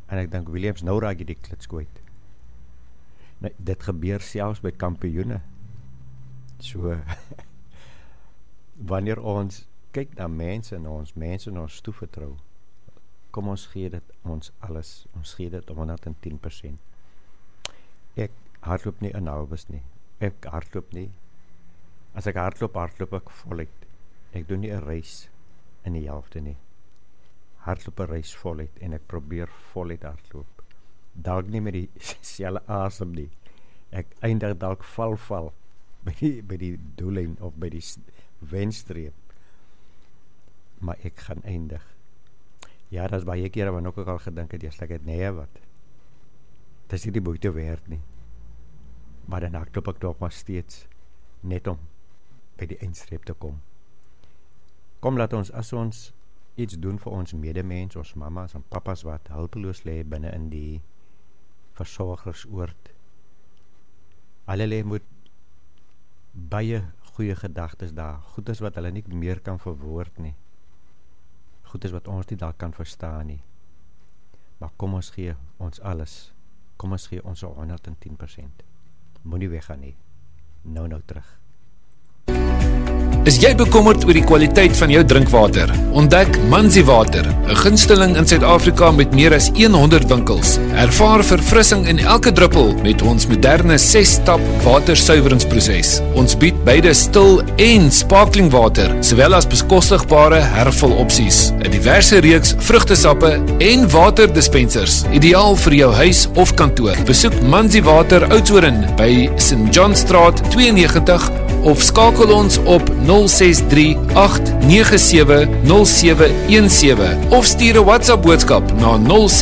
En ek dink, Williams, nou raak jy die klits kwyt. Nou, dit gebeur selfs by kampioene. So, wanneer ons kyk na mense en ons toevertrou, kom ons gee dit ons alles, ons gee dit 110%. Ek hardloop nie in halwes nie, ek hardloop nie, as ek hardloop ek voluit, ek doen nie 'n reis in die helfte nie, hardloop 'n reis voluit, en ek probeer voluit hardloop, dalk nie met die selfe asem nie, ek eindig dalk val, by die doellyn, of by die wenstreep, maar ek gaan eindig. Ja, dat is baie kere wat ook al gedink het, jy het nee wat. Dit is nie die moeite werd nie. Maar dan hardloop ek toch maar steeds, net om by die eindstreep te kom. Kom, laat ons, as ons iets doen vir ons medemens, ons mamas en papas wat hulpeloos lê binne in die versorgersoord. Hulle moet baie goeie gedagtes daar, goedes wat hulle nie meer kan verwoord nie. Goedes wat ons nie daar kan verstaan nie. Maar kom ons gee ons alles. Kom ons gee ons 110%. Moenie weggaan nie. Nou terug. Is jy bekommerd oor die kwaliteit van jou drinkwater? Ontdek Manzi Water, 'n gunsteling in Suid-Afrika met meer as 100 winkels. Ervaar verfrissing in elke druppel met ons moderne 6-stap watersuiweringsproses. Ons bied beide stil en sparkling water, sowel as bekostigbare hervulopsies, 'n diverse reeks vrugtesappe en waterdispensers, ideaal vir jou huis of kantoor. Besoek Manzi Water Oudtshoorn by St. John Straat 92 of skakel ons op 063-897-0717 of stuur 'n WhatsApp boodskap na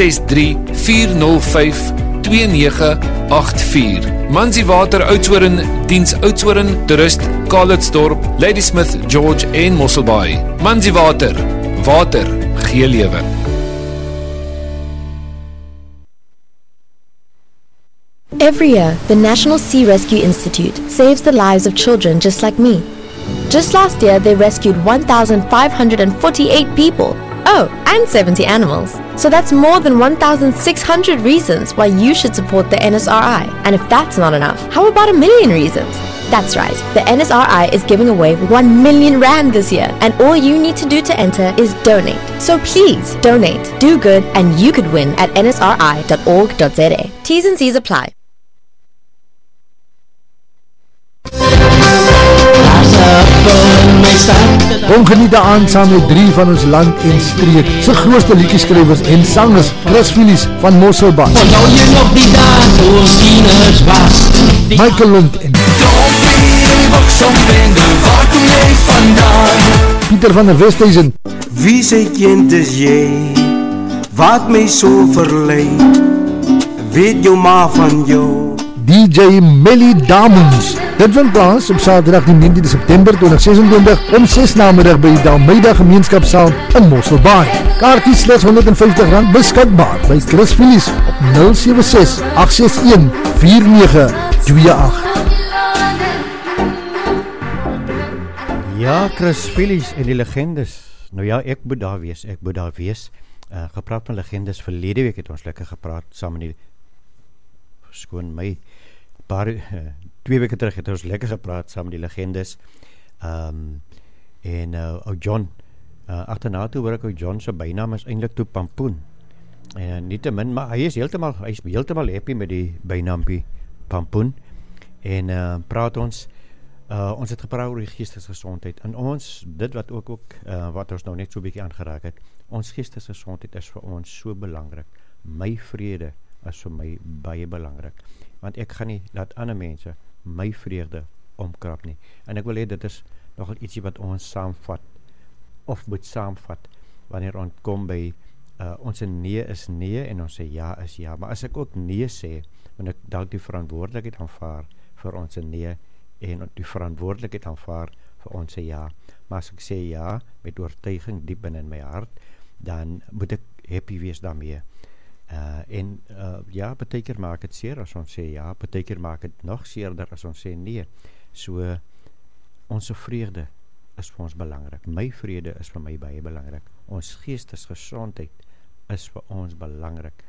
063-405-2984. Manzi Water Oudtshoorn diens Oudtshoorn, Toerist, Calitzdorp, Ladysmith, George en Mosselbaai. Manzi Water, water gee lewe. Every year, the National Sea Rescue Institute saves the lives of children just like me. Just last year, they rescued 1,548 people. Oh, and 70 animals. So that's more than 1,600 reasons why you should support the NSRI. And if that's not enough, how about 1,000,000 reasons? That's right, the NSRI is giving away 1 million rand this year, and all you need to do to enter is donate. So please, donate, do good, and you could win at nsri.org.za. T's and C's apply. Kom geniet aan saam met 3 van ons land en streek se grootste liedjieskrywers en sangers, Chris Phillies van Mosselbaai, Michael Lund en Pieter van der Westhuizen. Wie sy kind is jy, wat my so verlei, weet jou ma van jou. DJ Melly Damons. Dit vind plaas op Saterdag die 19 September 2026 om 6 namiddag by die Dalmeida Gemeenskapssaal in Mosselbaai. Kaartjies slegs R150 beskikbaar by Chris Phillies op 076-861-4928. Ja, Chris Phillies en die legendes. Nou ja, ek moet daar wees. Gepraat van legendes, verlede week het ons lekker gepraat, saam in die, verskoon my, 2 weke terug het ons lekker gepraat saam met die legendes, en John, agterna toe hoor ek John sy bynaam is eintlik toe Pampoen, en nie te min, maar hy is heeltemal happy met die bynaampie Pampoen, en praat ons het gepraat oor die geestesgesondheid, en ons, dit wat wat ons nou net so bietjie aangeraak het, ons geestesgesondheid is vir ons so belangrik, my vrede is vir my baie belangrik, want ek gaan nie laat ander mense my vreugde omkrap nie, en ek wil hê dit is nogal ietsie wat ons saamvat, of moet saamvat, wanneer ons kom by, ons nee is nee, en ons ja is ja, maar as ek ook nee sê, want ek dalk die verantwoordelikheid aanvaar vir ons nee, en die verantwoordelikheid aanvaar vir ons ja, maar as ek sê ja, met oortuiging diep in my hart, dan moet ek happy wees daarmee, ja, partykeer maak het seer as ons sê ja, partykeer maak het nog seerder as ons sê nee, so ons vreugde is vir ons belangrik, my vrede is vir my baie belangrik, ons geestesgesondheid is vir ons belangrik,